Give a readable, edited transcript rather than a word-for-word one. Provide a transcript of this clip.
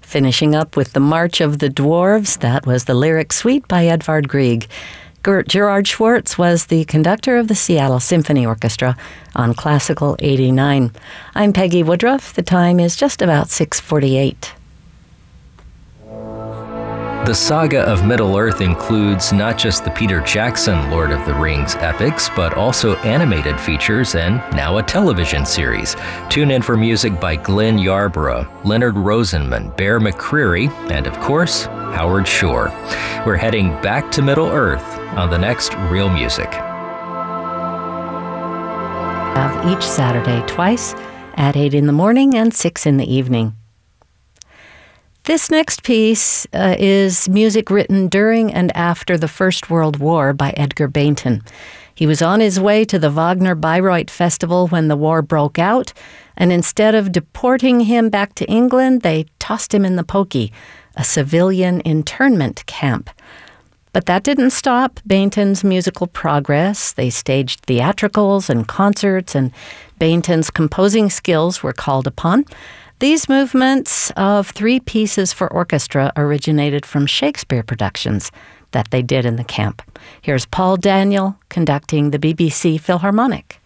Finishing up with the March of the Dwarves, that was the Lyric Suite by Edvard Grieg. Gerard Schwartz was the conductor of the Seattle Symphony Orchestra on Classical 89. I'm Peggy Woodruff. The time is just about 6:48. The saga of Middle-earth includes not just the Peter Jackson Lord of the Rings epics, but also animated features and now a television series. Tune in for music by Glenn Yarborough, Leonard Rosenman, Bear McCreary, and of course, Howard Shore. We're heading back to Middle-earth on the next Real Music. Have each Saturday twice at 8 in the morning and 6 in the evening. This next piece is music written during and after the First World War by Edgar Bainton. He was on his way to the Wagner Bayreuth Festival when the war broke out, and instead of deporting him back to England, they tossed him in the Pokey, a civilian internment camp. But that didn't stop Bainton's musical progress. They staged theatricals and concerts, and Bainton's composing skills were called upon. These movements of 3 pieces for orchestra originated from Shakespeare productions that they did in the camp. Here's Paul Daniel conducting the BBC Philharmonic.